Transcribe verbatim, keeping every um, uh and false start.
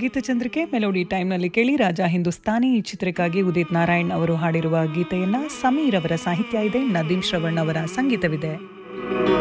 ಗೀತಚಂದ್ರಿಕೆ melody ಟೈಮ್ನಲ್ಲಿ ಕೇಳಿ. ರಾಜಾ ಹಿಂದೂಸ್ತಾನಿ ಈ ಚಿತ್ರಕ್ಕಾಗಿ ಉದಿತ್ ನಾರಾಯಣ್ ಅವರು ಹಾಡಿರುವ ಗೀತೆಯನ್ನ ಸಮೀರ್ ಅವರ ಸಾಹಿತ್ಯ ಇದೆ, ನದೀಮ್ ಶ್ರವಣ್ ಅವರ ಸಂಗೀತವಿದೆ.